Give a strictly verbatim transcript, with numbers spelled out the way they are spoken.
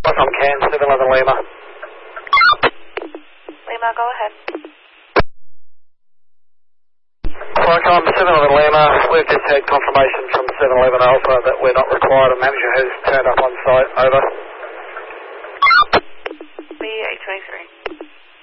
I'm Can, seven eleven Lima. Lima, go ahead. Qualcomm, seven eleven Lima. We've just had confirmation from seven eleven Alpha that we're not required. A manager has turned up on site. Over. B eight twenty-six.